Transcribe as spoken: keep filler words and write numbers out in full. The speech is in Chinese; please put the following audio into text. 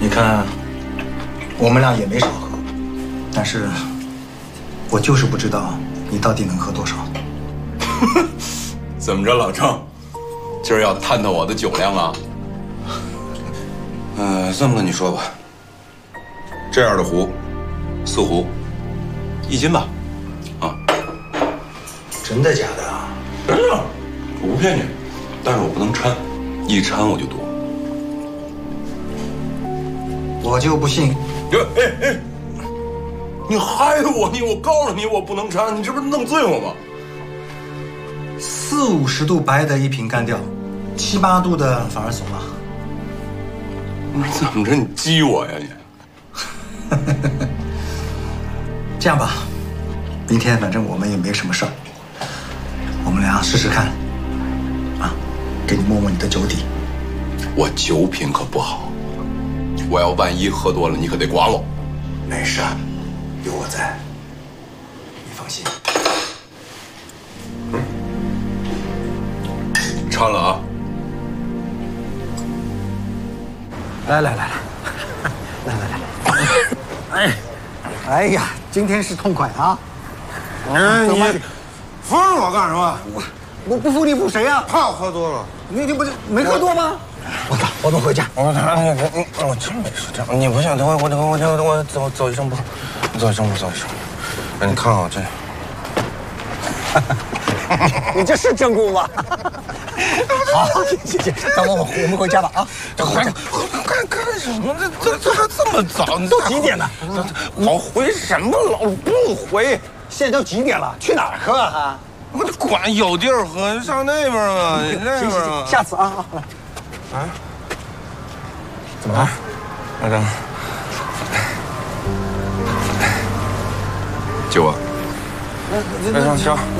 你看，我们俩也没少喝，但是我就是不知道你到底能喝多少。 怎么着，老郑，今儿要探探我的酒量啊？ 嗯、呃，这么跟你说吧，这样的壶，四壶，一斤吧，啊。 真的假的啊？ 真的，我不骗你，但是我不能掺，一掺我就多。 我就不信。 哎哎哎！你害我！你我告诉你，我不能掺，你这不是弄醉我吗？ 四五十度白的一瓶干掉，七八度的反而怂了。 你怎么着？你激我呀你？ 这样吧，明天反正我们也没什么事儿，我们俩试试看，啊，给你摸摸你的酒底。 我酒品可不好，我要万一喝多了，你可得管我。 没事，有我在，你放心。 掺了啊！ 来来来来，来来来来，哎，哎呀，今天是痛快啊！ 嗯，你扶着我干什么？ 我我不服你服谁呀？ 怕我喝多了？ 你你不是没喝多吗？我走，我们回家。 我我我真没说这样，你不信？等会我我我我我走走一声步，走一声步，走一声步。哎，你看啊，这， 你这是真功吗？好，谢谢。那我我们回家吧啊！ 这回干干什么？这这这还这么早？ 都几点了？ 老回什么老不回？ 现在都几点了？去哪儿喝啊？ 我这管有地儿喝，上那边啊，那边啊。 下次啊啊！ 啊？怎么了？老张， 酒啊！ 来，行行。